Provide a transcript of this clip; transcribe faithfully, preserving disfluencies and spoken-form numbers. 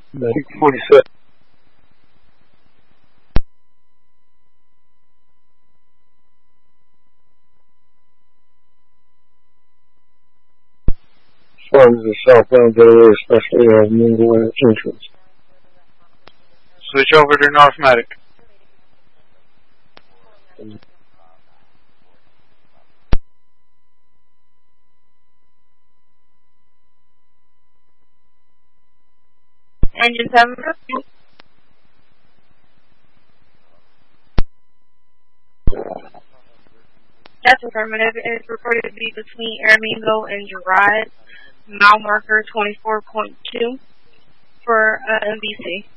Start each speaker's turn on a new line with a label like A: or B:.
A: Medic forty-seven. As far as the southbound Delaware, especially as Mingle and entrance.
B: Switch over to North Medic.
C: Engine seven. That's affirmative. It is reported to be between Aramingo and Girard. Mile marker twenty-four point two for uh, M B C.